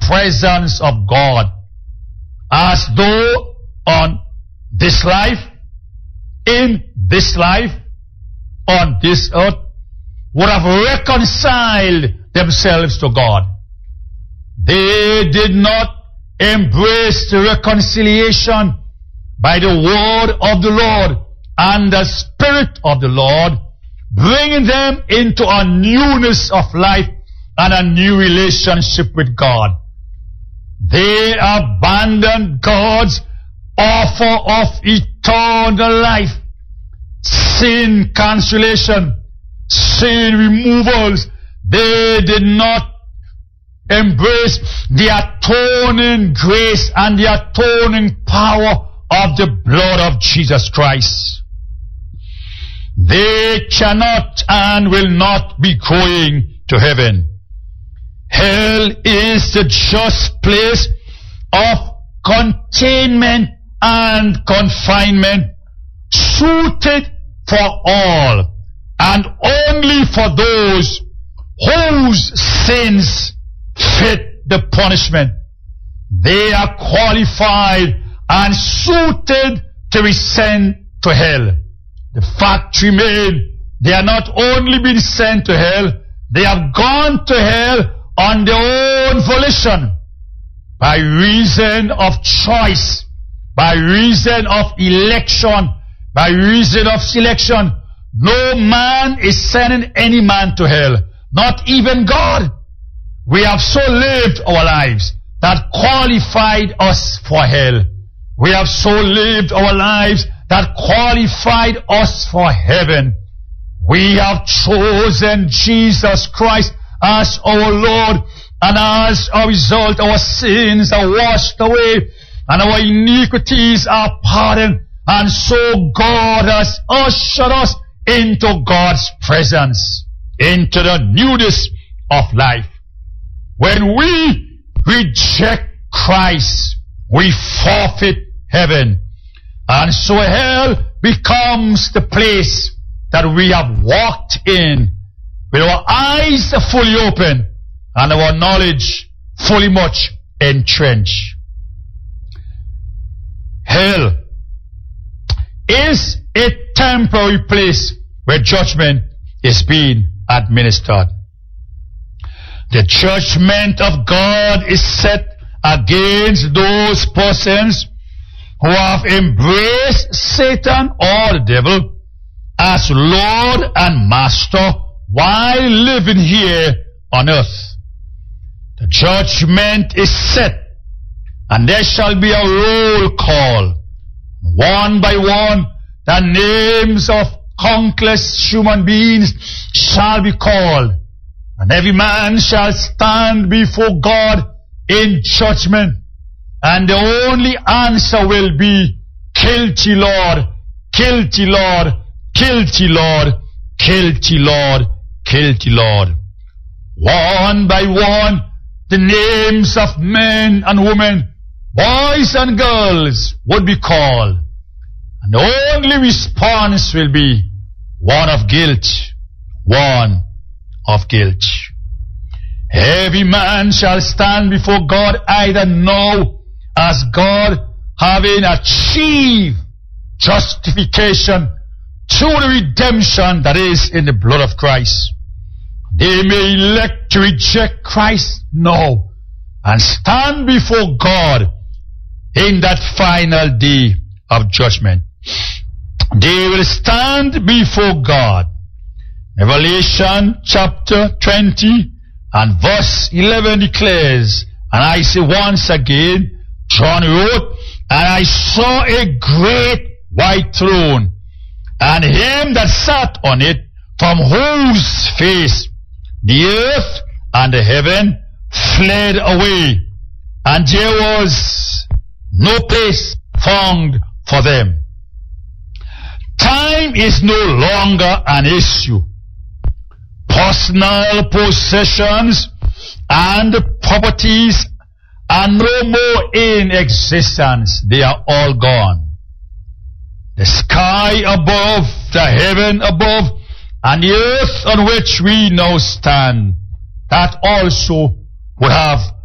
presence of God, as though on this life, in this life, on this earth, would have reconciled themselves to God. They did not embrace the reconciliation by the word of the Lord and the Spirit of the Lord, bringing them into a newness of life and a new relationship with God. They abandoned God's offer of eternal life, sin cancellation, sin removals. They did not embrace the atoning grace and the atoning power of the blood of Jesus Christ. They cannot and will not be going to heaven. Hell is the just place of containment and confinement, suited for all and only for those whose sins fit the punishment. They are qualified and suited to be sent to hell. The fact remains, they are not only been sent to hell, they have gone to hell on their own volition, by reason of choice, by reason of election, by reason of selection. No man is sending any man to hell, not even God. We have so lived our lives that qualified us for hell. We have so lived our lives that qualified us for heaven. We have chosen Jesus Christ as our Lord, and as a result our sins are washed away and our iniquities are pardoned, and so God has ushered us into God's presence, into the newness of life. When we reject Christ, we forfeit heaven, and so hell becomes the place that we have walked in with our eyes fully open and our knowledge fully much entrenched. Hell is a temporary place where judgment is being administered. The judgment of God is set against those persons who have embraced Satan or the devil as Lord and Master while living here on earth. The judgment is set, and there shall be a roll call. One by one, the names of countless human beings shall be called, and every man shall stand before God in judgment, and the only answer will be, guilty Lord, guilty Lord, guilty Lord, guilty Lord, guilty Lord. One by one, the names of men and women, boys and girls would be called, and the only response will be one of guilt, one of guilt. Every man shall stand before God either now as God having achieved justification through the redemption that is in the blood of Christ. They may elect to reject Christ now and stand before God in that final day of judgment. They will stand before God. Revelation chapter 20 and verse 11 declares, and I say once again, John wrote, and I saw a great white throne, and him that sat on it, from whose face the earth and the heaven fled away, and there was no place found for them. Time is no longer an issue. Personal possessions and properties are no more in existence. They are all gone. The sky above, the heaven above, and the earth on which we now stand, that also would have